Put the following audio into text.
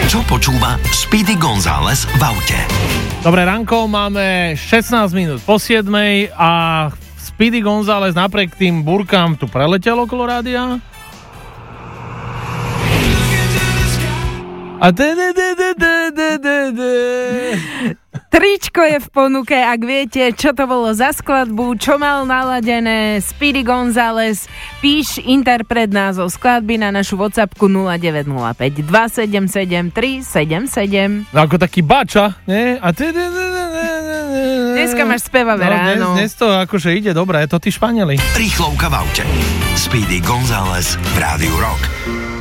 Čo počúva Speedy González v aute? Dobré ránko, máme 16 minút po 7 a Speedy González napriek tým burkám tu preletel okolo rádia. A Tričko je v ponuke, ak viete, čo to bolo za skladbu, čo mal naladené Speedy González, píš interpret názov skladby na našu WhatsAppku 0905 277 377. No ako taký bača, ne? A Dneska máš spevavé ráno. Dnes to akože ide dobre, to tí Španieli. Rýchlovka v aute. Speedy González v Rádiu Rock.